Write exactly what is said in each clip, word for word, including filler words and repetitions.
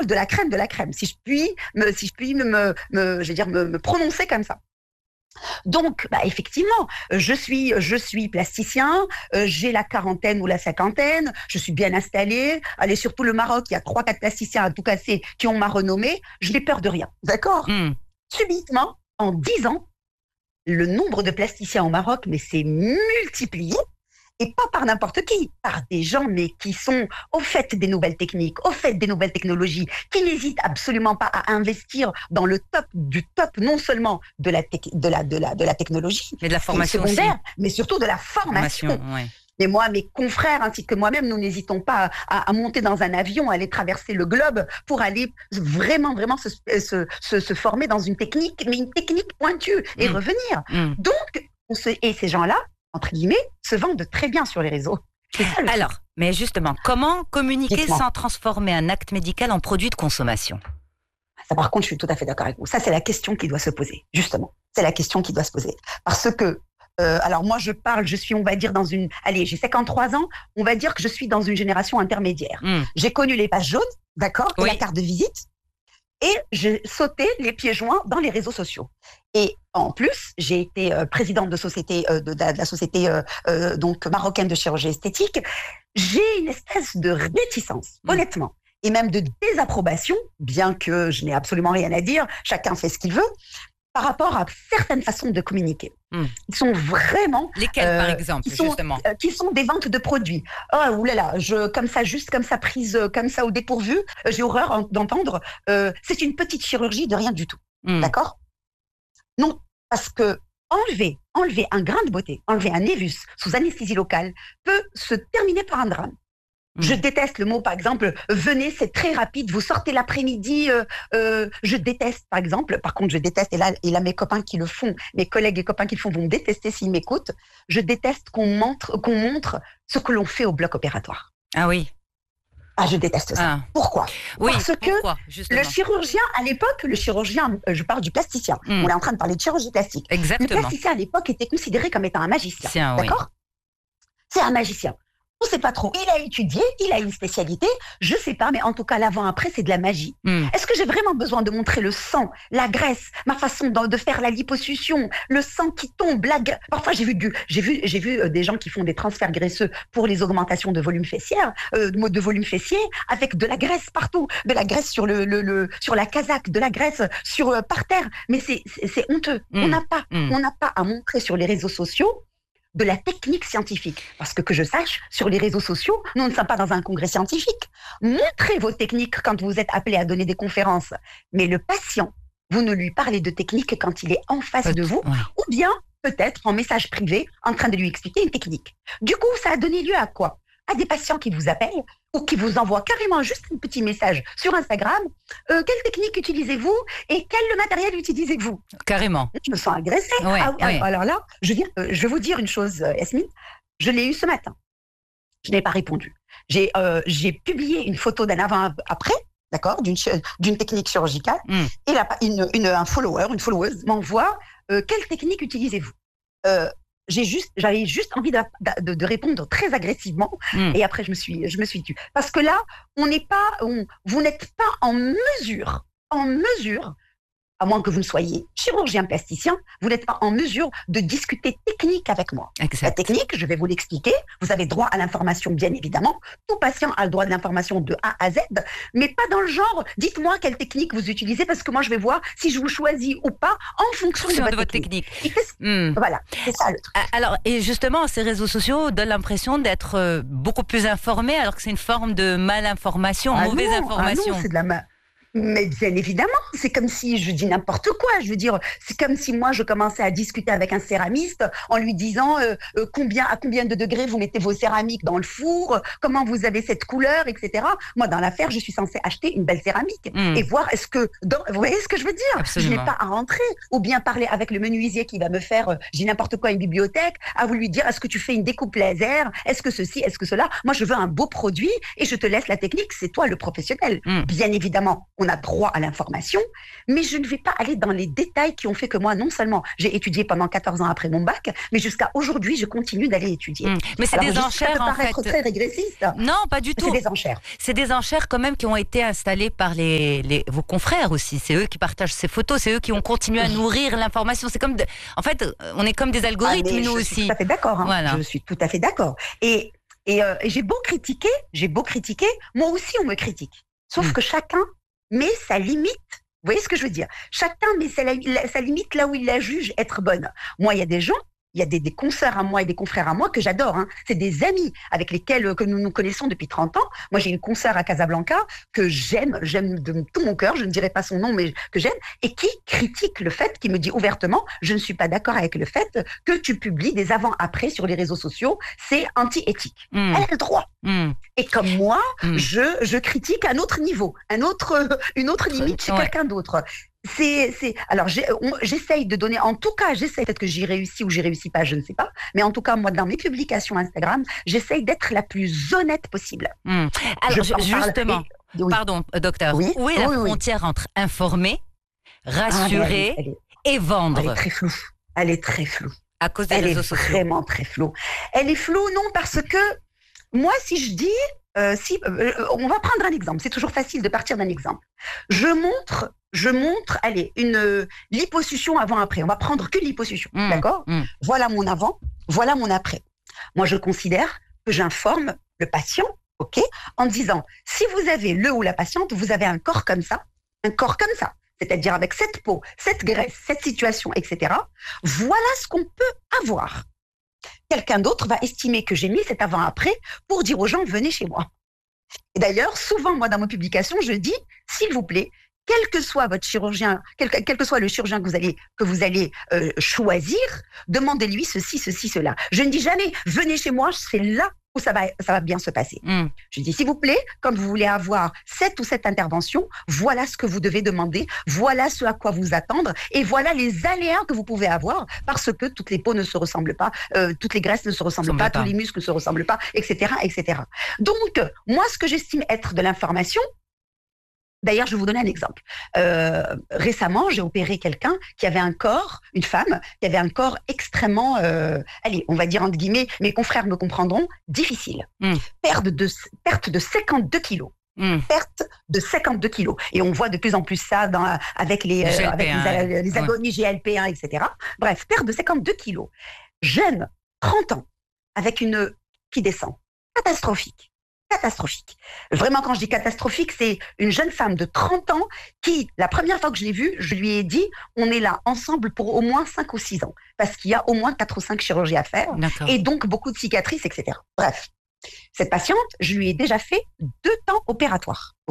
de la crème de la crème, si je puis me, si je puis me, me, me je vais dire me, me prononcer comme ça. Donc, bah, effectivement, je suis, je suis plasticien, euh, j'ai la quarantaine ou la cinquantaine, je suis bien installée. Allez, surtout le Maroc, il y a trois, quatre plasticiens à tout casser qui ont ma renommée. Je n'ai peur de rien, d'accord? Mm. Subitement, en dix ans, le nombre de plasticiens au Maroc, mais c'est multiplié. Et pas par n'importe qui, par des gens mais qui sont au fait des nouvelles techniques, au fait des nouvelles technologies, qui n'hésitent absolument pas à investir dans le top du top, non seulement de la, te- de la, de la, de la technologie, Mais de la formation secondaire, aussi. mais surtout de la formation. Formation, ouais. Mais moi, mes confrères ainsi que moi-même, nous n'hésitons pas à, à monter dans un avion, à aller traverser le globe pour aller vraiment, vraiment se, se, se, se former dans une technique, mais une technique pointue et Mm. revenir. Mm. Donc, on se, et ces gens-là, entre guillemets, se vendent très bien sur les réseaux. C'est ça, le truc. Alors, mais justement, comment communiquer Dites-moi. sans transformer un acte médical en produit de consommation? Ça, par contre, je suis tout à fait d'accord avec vous. Ça, c'est la question qui doit se poser, justement. C'est la question qui doit se poser. Parce que, euh, alors moi, je parle, je suis, on va dire, dans une... Allez, j'ai cinquante-trois ans, on va dire que je suis dans une génération intermédiaire. Mm. J'ai connu les pages jaunes, d'accord, et Oui. la carte de visite, et j'ai sauté les pieds joints dans les réseaux sociaux. Et en plus, j'ai été euh, présidente de, société, euh, de, de la société euh, euh, donc marocaine de chirurgie esthétique. J'ai une espèce de réticence, Mm. honnêtement, et même de désapprobation, bien que je n'ai absolument rien à dire, chacun fait ce qu'il veut, par rapport à certaines façons de communiquer. Mm. Ils sont vraiment... Lesquels, par euh, exemple, qui sont, justement? euh, qui sont des ventes de produits. Oh, oulala, je, comme ça, juste comme ça, prise euh, comme ça au dépourvu, euh, j'ai horreur en- d'entendre, euh, c'est une petite chirurgie de rien du tout. Mm. D'accord? Non, parce que enlever, enlever un grain de beauté, enlever un névus sous anesthésie locale peut se terminer par un drame. Mm. Je déteste le mot, par exemple, venez, c'est très rapide, vous sortez l'après-midi. Euh, euh, je déteste, par exemple, par contre, je déteste, et là, et là, mes copains qui le font, mes collègues et copains qui le font vont me détester s'ils m'écoutent. Je déteste qu'on montre, qu'on montre ce que l'on fait au bloc opératoire. Ah oui. Ah, je déteste ça. Ah. Pourquoi? Oui, Parce que pourquoi, justement? le chirurgien, à l'époque, le chirurgien, euh, je parle du plasticien, Mm. on est en train de parler de chirurgie plastique. Le Exactement. plasticien, à l'époque, était considéré comme étant un magicien. C'est un, oui. D'accord? C'est un magicien. On ne sait pas trop. Il a étudié, il a une spécialité, je ne sais pas, mais en tout cas, l'avant-après, c'est de la magie. Mm. Est-ce que j'ai vraiment besoin de montrer le sang, la graisse, ma façon de, de faire la liposuction, le sang qui tombe, la gra- Parfois, j'ai vu, du, j'ai vu, j'ai vu euh, des gens qui font des transferts graisseux pour les augmentations de volume fessière, euh, de, de volume fessier, avec de la graisse partout, de la graisse sur, le, le, le, sur la casaque, de la graisse sur, euh, par terre. Mais c'est, c'est, c'est honteux. Mm. On n'a pas, Mm. on n'a pas à montrer sur les réseaux sociaux de la technique scientifique. Parce que que je sache, sur les réseaux sociaux, nous ne sommes pas dans un congrès scientifique. Montrez vos techniques quand vous êtes appelé à donner des conférences. Mais le patient, vous ne lui parlez de technique quand il est en face de vous, Ouais. ou bien peut-être en message privé, en train de lui expliquer une technique. Du coup, ça a donné lieu à quoi? À des patients qui vous appellent ou qui vous envoient carrément juste un petit message sur Instagram. Euh, quelle technique utilisez-vous et quel matériel utilisez-vous? Carrément. Je me sens agressée. Ouais, ah, oui, ouais. Alors là, je, viens, euh, je vais vous dire une chose, euh, Yasmine. Je l'ai eu ce matin. Je n'ai pas répondu. J'ai euh, j'ai publié une photo d'un avant-après, d'accord, d'une chi- d'une technique chirurgicale. Mm. Et là, une, une, un follower, une followeuse m'envoie euh, quelle technique utilisez-vous? euh, j'ai juste, j'avais juste envie de, de, de répondre très agressivement. Mm. Et après, je me suis, je me suis tue. Parce que là, on n'est pas, on, vous n'êtes pas en mesure, en mesure, à moins que vous ne soyez chirurgien plasticien, vous n'êtes pas en mesure de discuter technique avec moi. La Exact. technique, je vais vous l'expliquer. Vous avez droit à l'information, bien évidemment. Tout patient a le droit de l'information de A à Z, mais pas dans le genre, dites-moi quelle technique vous utilisez, parce que moi, je vais voir si je vous choisis ou pas en fonction de Fonction votre, de votre technique. technique. Et qu'est-ce- Mm. Voilà, c'est ça le truc. Ah, Alors, et justement, ces réseaux sociaux donnent l'impression d'être euh, beaucoup plus informés, alors que c'est une forme de malinformation, Ah mauvaise non, information. Ah non, c'est de la ma... Mais bien évidemment, c'est comme si je dis n'importe quoi. Je veux dire, c'est comme si moi je commençais à discuter avec un céramiste en lui disant euh, euh, combien à combien de degrés vous mettez vos céramiques dans le four, euh, comment vous avez cette couleur, et cetera. Moi, dans l'affaire, je suis censée acheter une belle céramique Mm. et voir est-ce que, dans... vous voyez ce que je veux dire? Absolument. Je n'ai pas à rentrer ou bien parler avec le menuisier qui va me faire, euh, j'ai n'importe quoi, une bibliothèque, à vous lui dire est-ce que tu fais une découpe laser, est-ce que ceci, est-ce que cela. Moi, je veux un beau produit et je te laisse la technique. C'est toi le professionnel. Mm. Bien évidemment. on a droit à l'information, mais je ne vais pas aller dans les détails qui ont fait que moi, non seulement j'ai étudié pendant quatorze ans après mon bac, mais jusqu'à aujourd'hui, je continue d'aller étudier. Mmh. Mais c'est Alors, des enchères, ça peut en paraître fait. très régressiste. Non, pas du tout. C'est des enchères. C'est des enchères quand même qui ont été installées par les, les, vos confrères aussi. C'est eux qui partagent ces photos, c'est eux qui ont continué à nourrir l'information. C'est comme, de, en fait, on est comme des algorithmes, ah, nous je aussi. suis tout à fait d'accord. Hein. Voilà. Je suis tout à fait d'accord. Et, et, euh, et j'ai beau critiquer, j'ai beau critiquer, moi aussi on me critique. Sauf mmh. que chacun met sa limite. Vous voyez ce que je veux dire? Chacun met sa, la, sa limite là où il la juge être bonne. Moi, il y a des gens, il y a des, des consoeurs à moi et des confrères à moi que j'adore. Hein. C'est des amis avec lesquels que nous nous connaissons depuis trente ans. Moi, j'ai une consoeur à Casablanca que j'aime, j'aime de tout mon cœur, je ne dirai pas son nom, mais que j'aime, et qui critique le fait, qui me dit ouvertement, je ne suis pas d'accord avec le fait que tu publies des avant-après sur les réseaux sociaux, c'est anti-éthique. Mmh. Elle a le droit. Mmh. Et comme moi, mmh. je, je critique un autre niveau, un autre, une autre limite chez ouais. quelqu'un d'autre. C'est, c'est, alors j'ai, on, j'essaye de donner, en tout cas, j'essaye, peut-être que j'y réussis ou j'y réussis pas, je ne sais pas, mais en tout cas, moi, dans mes publications Instagram, j'essaye d'être la plus honnête possible. Mmh. Alors, je, justement, et, oui. pardon, docteur, oui. où est la oui, frontière oui. entre informer, rassurer ah, elle est, elle est, et vendre? Elle est très floue. Elle est très floue. À cause des elle réseaux est sociaux. Vraiment très floue. Elle est floue, non, parce que moi, si je dis, euh, si, euh, on va prendre un exemple. C'est toujours facile de partir d'un exemple. Je montre, je montre, allez, une euh, liposuction avant-après. On va prendre que liposuction, mmh, d'accord mmh. Voilà mon avant, voilà mon après. Moi, je considère que j'informe le patient, ok, en disant, si vous avez le ou la patiente, vous avez un corps comme ça, un corps comme ça, c'est-à-dire avec cette peau, cette graisse, cette situation, et cetera. Voilà ce qu'on peut avoir. Quelqu'un d'autre va estimer que j'ai mis cet avant-après pour dire aux gens, venez chez moi. Et d'ailleurs, souvent, moi, dans mes publications, je dis, s'il vous plaît, quel que soit votre chirurgien, quel, quel que soit le chirurgien que vous allez, que vous allez euh, choisir, demandez-lui ceci, ceci, cela. Je ne dis jamais, venez chez moi, c'est là où ça va, ça va bien se passer. Mm. Je dis, s'il vous plaît, quand vous voulez avoir cette ou cette intervention, voilà ce que vous devez demander, voilà ce à quoi vous attendre, et voilà les aléas que vous pouvez avoir, parce que toutes les peaux ne se ressemblent pas, euh, toutes les graisses ne se ressemblent pas, pas, tous les muscles ne se ressemblent pas, et cetera, et cetera. Donc, moi, ce que j'estime être de l'information, d'ailleurs, je vais vous donner un exemple. Euh, récemment, j'ai opéré quelqu'un qui avait un corps, une femme, qui avait un corps extrêmement, euh, allez, on va dire entre guillemets, mes confrères me comprendront, difficile. Mm. Perte de, perte de cinquante-deux kilos. Mm. Perte de cinquante-deux kilos. Et on voit de plus en plus ça dans, avec les, euh, avec les, les agonies ouais. G L P un, et cetera. Bref, perte de cinquante-deux kilos. Jeune, trente ans, avec une qui descend. Catastrophique. Catastrophique. Vraiment, quand je dis catastrophique, c'est une jeune femme de trente ans qui, la première fois que je l'ai vue, je lui ai dit, on est là ensemble pour au moins cinq ou six ans, parce qu'il y a au moins quatre ou cinq chirurgies à faire, et donc beaucoup de cicatrices, et cetera. Bref, cette patiente, je lui ai déjà fait deux temps opératoires, ok ?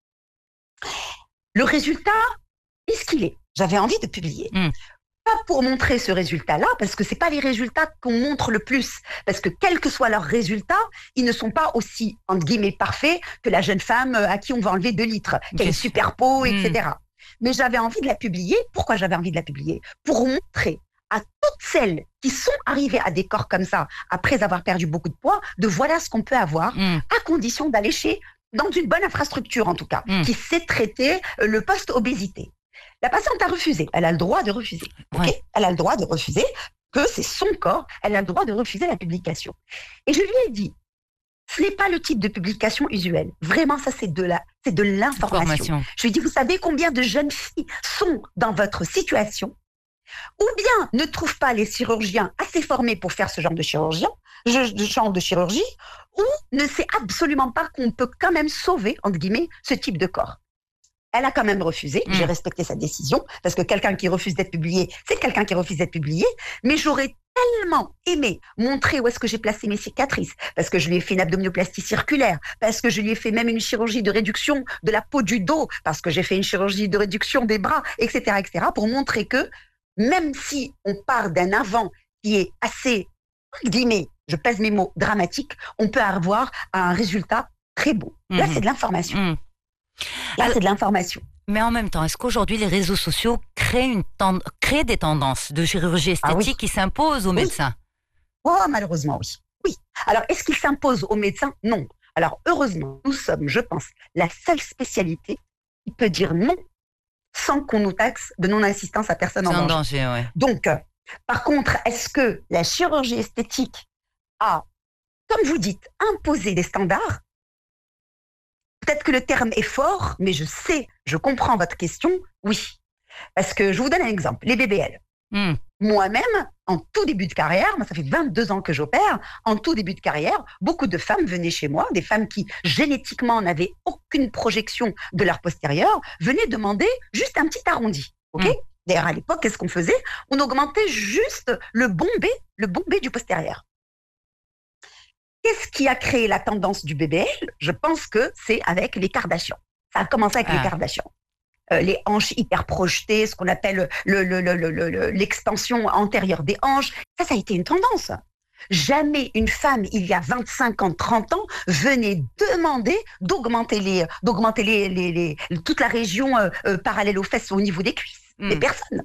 Le résultat est ce qu'il est. J'avais envie de publier. Mm. Pas pour montrer ce résultat-là, parce que c'est pas les résultats qu'on montre le plus, parce que quels que soient leurs résultats, ils ne sont pas aussi, entre guillemets, parfaits que la jeune femme à qui on va enlever deux litres, qui a une super peau, mmh. et cetera. Mais j'avais envie de la publier. Pourquoi j'avais envie de la publier ? Pour montrer à toutes celles qui sont arrivées à des corps comme ça, après avoir perdu beaucoup de poids, de voilà ce qu'on peut avoir, mmh. à condition d'aller chez, dans une bonne infrastructure en tout cas, mmh. qui sait traiter le post-obésité. La patiente a refusé. Elle a le droit de refuser. Okay ouais. Elle a le droit de refuser, que c'est son corps. Elle a le droit de refuser la publication. Et je lui ai dit, ce n'est pas le type de publication usuelle. Vraiment, ça, c'est de la, c'est de l'information. Je lui ai dit, vous savez combien de jeunes filles sont dans votre situation, ou bien ne trouvent pas les chirurgiens assez formés pour faire ce genre de chirurgien, de genre de chirurgie, ou ne sait absolument pas qu'on peut quand même sauver, entre guillemets, ce type de corps. Elle a quand même refusé, mmh. j'ai respecté sa décision, parce que quelqu'un qui refuse d'être publié, c'est quelqu'un qui refuse d'être publié, mais j'aurais tellement aimé montrer où est-ce que j'ai placé mes cicatrices, parce que je lui ai fait une abdominoplastie circulaire, parce que je lui ai fait même une chirurgie de réduction de la peau du dos, parce que j'ai fait une chirurgie de réduction des bras, et cetera, et cetera, pour montrer que même si on part d'un avant qui est assez, guillemets, je pèse mes mots, dramatique, on peut avoir un résultat très beau. Mmh. Là, c'est de l'information. Mmh. Là, c'est de l'information. Mais en même temps, est-ce qu'aujourd'hui, les réseaux sociaux créent, une tend... créent des tendances de chirurgie esthétique ah, oui. qui s'imposent aux oui. médecins ? Oh, malheureusement, oui. Oui. Alors, est-ce qu'ils s'imposent aux médecins ? Non. Alors, heureusement, nous sommes, je pense, la seule spécialité qui peut dire non sans qu'on nous taxe de non-assistance à personne en danger. danger ouais. Donc, euh, par contre, est-ce que la chirurgie esthétique a, comme vous dites, imposé des standards? Peut-être que le terme est fort, mais je sais, je comprends votre question, oui. Parce que je vous donne un exemple, les B B L. Mm. Moi-même, en tout début de carrière, moi ça fait vingt-deux ans que j'opère, en tout début de carrière, beaucoup de femmes venaient chez moi, des femmes qui ok n'avaient aucune projection de leur postérieur, venaient demander juste un petit arrondi. Ok. Mm. D'ailleurs, à l'époque, qu'est-ce qu'on faisait? On augmentait juste le bombé, le bombé du postérieur. Qu'est-ce qui a créé la tendance du B B L? Je pense que c'est avec les Kardashians. Ça a commencé avec ah. les Kardashians. Euh, les hanches hyper projetées, ce qu'on appelle le, le, le, le, le, l'expansion antérieure des hanches. Ça, ça a été une tendance. Jamais une femme, il y a vingt-cinq ans, trente ans, venait demander d'augmenter, les, d'augmenter les, les, les, toute la région euh, euh, parallèle aux fesses au niveau des cuisses. Mm. Les personnes.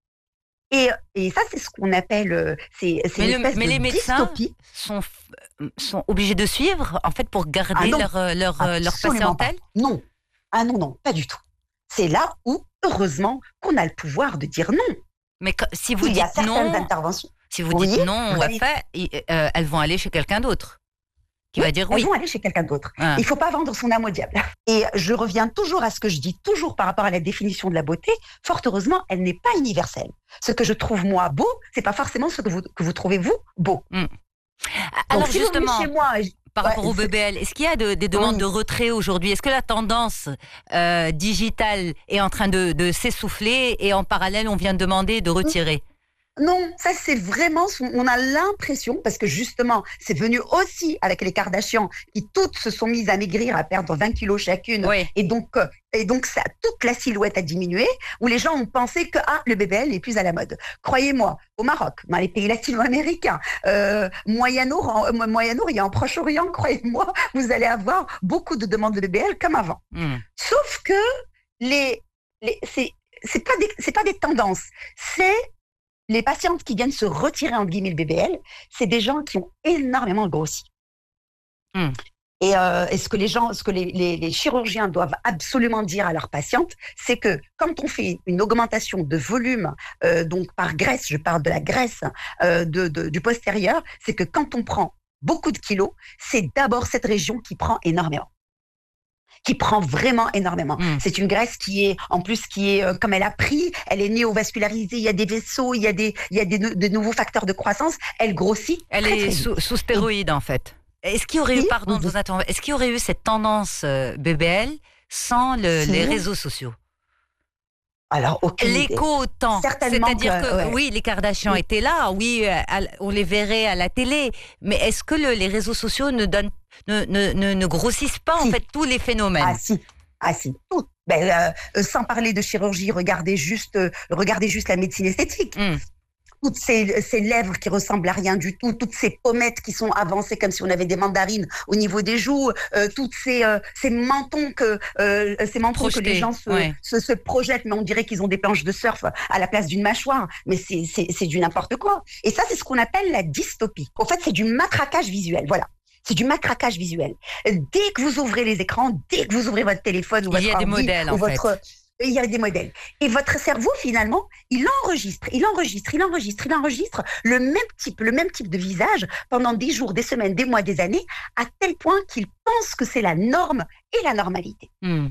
Et, et ça, c'est ce qu'on appelle euh, c'est, c'est mais une espèce le, mais de les médecins dystopie. Sont, sont obligés de suivre, en fait, pour garder ah non, leur, leur, leur patientèle? Non. Ah non, non, pas du tout. C'est là où, heureusement, qu'on a le pouvoir de dire non. Mais quand, si vous il dites y a certaines non, interventions. Si vous oui, dites non, on va faire, euh, elles vont aller chez quelqu'un d'autre. Qui oui, va dire oui. Elles vont aller chez quelqu'un d'autre. Ah. Il ne faut pas vendre son âme au diable. Et je reviens toujours à ce que je dis toujours par rapport à la définition de la beauté. Fort heureusement, elle n'est pas universelle. Ce que je trouve moi beau, c'est pas forcément ce que vous, que vous trouvez vous beau. Mm. Alors donc, si justement, chez moi, par ouais, rapport au B B L, est-ce qu'il y a de, des demandes oui. de retrait aujourd'hui? Est-ce que la tendance euh, digitale est en train de, de s'essouffler et en parallèle, on vient de demander de retirer? Non, ça c'est vraiment, on a l'impression, parce que justement, c'est venu aussi avec les Kardashians, qui toutes se sont mises à maigrir, à perdre vingt kilos chacune, oui. et donc, et donc ça, toute la silhouette a diminué, où les gens ont pensé que ah, le B B L n'est plus à la mode. Croyez-moi, au Maroc, dans les pays latino-américains, euh, Moyen-Orient, Moyen-Orient, en Proche-Orient, croyez-moi, vous allez avoir beaucoup de demandes de B B L comme avant. Mm. Sauf que les, les, c'est, c'est pas des, c'est pas des tendances, c'est les patientes qui viennent se retirer entre guillemets le B B L, c'est des gens qui ont énormément grossi. Mm. Et, euh, et ce que les gens, ce que les, les, les chirurgiens doivent absolument dire à leurs patientes, c'est que quand on fait une augmentation de volume, euh, donc par graisse, je parle de la graisse euh, de, de, du postérieur, c'est que quand on prend beaucoup de kilos, c'est d'abord cette région qui prend énormément. qui prend vraiment énormément. Mmh. C'est une graisse qui est, en plus, qui est, euh, comme elle a pris, elle est néovascularisée, il y a des vaisseaux, il y a des, il y a des, de nouveaux facteurs de croissance, elle grossit. Elle très, est très sous, sous stéroïdes, en fait. Est-ce qu'il y aurait eu, pardon, vous attendez, est-ce qu'il y aurait eu cette tendance euh, B B L sans le, les réseaux sociaux? Alors, aucune L'écho autant. Certainement. C'est-à-dire que, que ouais. oui, les Kardashians oui. étaient là, oui, à, on les verrait à la télé, mais est-ce que le, les réseaux sociaux ne, donnent, ne, ne, ne, ne grossissent pas, si. en fait, tous les phénomènes? Ah si, ah si, tout. Ben, euh, sans parler de chirurgie, regardez juste, euh, regardez juste la médecine esthétique. Mm. Toutes ces, ces lèvres qui ressemblent à rien du tout, toutes ces pommettes qui sont avancées comme si on avait des mandarines au niveau des joues, euh, toutes ces, euh, ces mentons que euh, ces mentons Projeté, que les gens se, ouais. se, se projettent, mais on dirait qu'ils ont des planches de surf à la place d'une mâchoire. Mais c'est, c'est, c'est du n'importe quoi. Et ça, c'est ce qu'on appelle la dystopie. En fait, c'est du matraquage visuel. Voilà. C'est du matraquage visuel. Dès que vous ouvrez les écrans, dès que vous ouvrez votre téléphone ou votre Il y a des modèles, en votre fait. Il y a des modèles. Et votre cerveau, finalement, il enregistre, il enregistre, il enregistre, il enregistre le même type, le même type de visage pendant des jours, des semaines, des mois, des années, à tel point qu'il pense que c'est la norme et la normalité. Mm.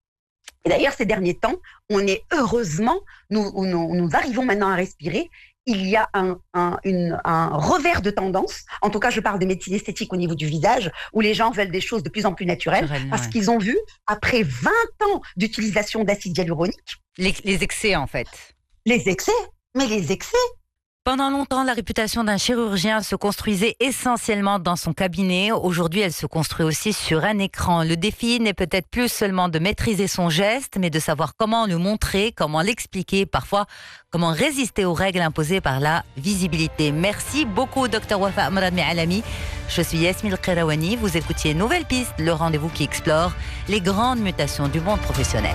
Et d'ailleurs, ces derniers temps, on est heureusement, nous, nous, nous arrivons maintenant à respirer. Il y a un, un, une, un revers de tendance, en tout cas je parle de médecine esthétique au niveau du visage, où les gens veulent des choses de plus en plus naturelles, Naturel, parce ouais. qu'ils ont vu, après vingt ans d'utilisation d'acide hyaluronique... Les, les excès en fait. Les excès, mais les excès. Pendant longtemps, la réputation d'un chirurgien se construisait essentiellement dans son cabinet. Aujourd'hui, elle se construit aussi sur un écran. Le défi n'est peut-être plus seulement de maîtriser son geste, mais de savoir comment le montrer, comment l'expliquer, parfois comment résister aux règles imposées par la visibilité. Merci beaucoup, docteur Wafa Amrad Mealami. Je suis Yasmine Khairawani. Vous écoutiez Nouvelle Piste, le rendez-vous qui explore les grandes mutations du monde professionnel.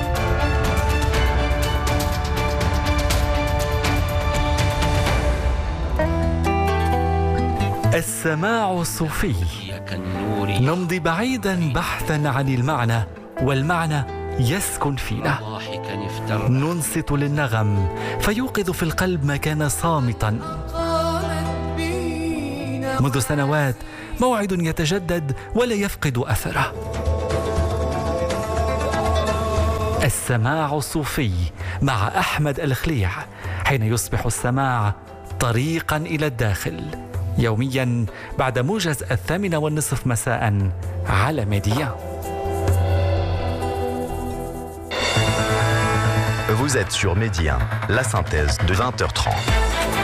السماع الصوفي نمضي بعيدا بحثا عن المعنى والمعنى يسكن فينا. ننصت للنغم فيوقظ في القلب ما كان صامتا. منذ سنوات موعد يتجدد ولا يفقد أثره. السماع الصوفي مع أحمد الخليع، حين يصبح السماع طريقا إلى الداخل، يوميا بعد موجز الثامنة والنصف مساء على ميديا. Vous êtes sur Média, la synthèse de vingt heures trente.